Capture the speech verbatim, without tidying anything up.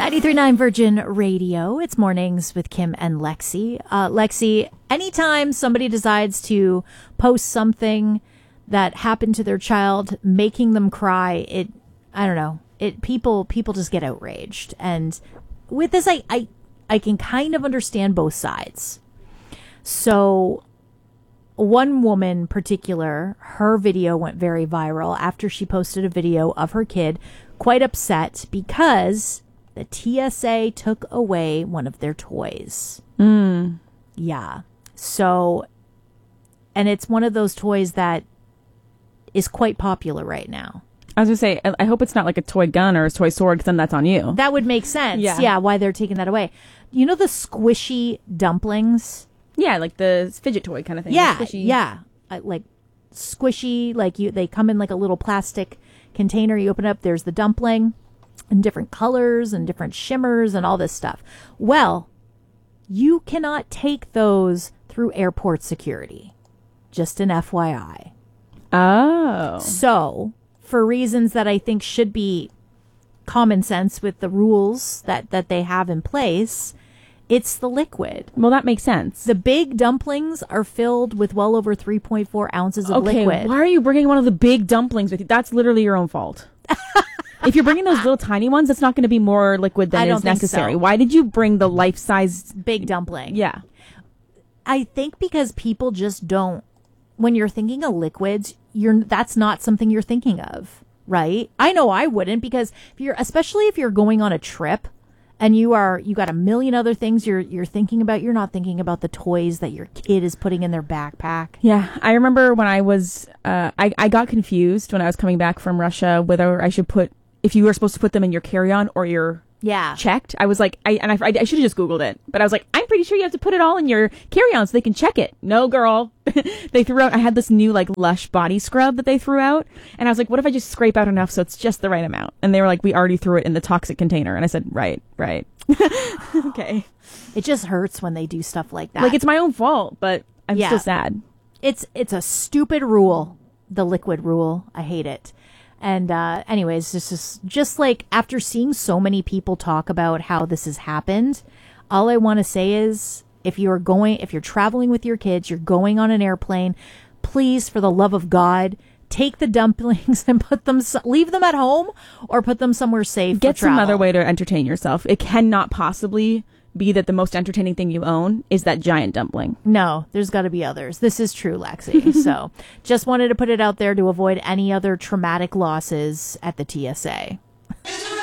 ninety-three point nine Virgin Radio. It's Mornings with Kim and Lexi. Uh, Lexi, anytime somebody decides to post something that happened to their child, making them cry, it, I don't know, it people people just get outraged. And with this, I, I, I can kind of understand both sides. So one woman in particular, her video went very viral after she posted a video of her kid quite upset because the T S A took away one of their toys. Mm. Yeah. So, and it's one of those toys that is quite popular right now. I was going to say, I hope it's not like a toy gun or a toy sword, because then that's on you. That would make sense. Yeah. Yeah, why they're taking that away. You know the squishy dumplings? Yeah, like the fidget toy kind of thing. Yeah, Squishy. yeah. Uh, like squishy, like you, they come in like a little plastic container. You open it up, there's the dumpling. And different colors and different shimmers and all this stuff. Well, you cannot take those through airport security. Just an F Y I. Oh. So, for reasons that I think should be common sense with the rules that, that they have in place, it's the liquid. Well, that makes sense. The big dumplings are filled with well over three point four ounces of okay, liquid. Why are you bringing one of the big dumplings with you? That's literally your own fault. If you're bringing those little tiny ones, it's not going to be more liquid than I don't is think necessary. so. Why did you bring the life-size Big dumpling? Yeah. I think because people just don't, when you're thinking of liquids, you're that's not something you're thinking of, right? I know I wouldn't, because if you're, especially if you're going on a trip and you are, you got a million other things you're you're thinking about, you're not thinking about the toys that your kid is putting in their backpack. Yeah, I remember when I was, uh, I, I got confused when I was coming back from Russia whether I should put, if you were supposed to put them in your carry-on or your Yeah. checked. I was like, I and I, I should have just Googled it, but I was like, I'm pretty sure you have to put it all in your carry-on so they can check it. No, girl. They threw out, I had this new like Lush body scrub that they threw out, and I was like, what if I just scrape out enough so it's just the right amount? And they were like, we already threw it in the toxic container. And I said, right, right. Okay. It just hurts when they do stuff like that. Like, it's my own fault, but I'm Yeah. still sad. It's it's a stupid rule, the liquid rule. I hate it. And uh, anyways, this is just like after seeing so many people talk about how this has happened, all I want to say is if you're going, if you're traveling with your kids, you're going on an airplane, please, for the love of God, take the dumplings and put them, leave them at home or put them somewhere safe. Get for travel. some other way to entertain yourself. It cannot possibly be that the most entertaining thing you own is that giant dumpling. No, there's got to be others. This is true, Lexi. So just wanted to put it out there to avoid any other traumatic losses at the T S A.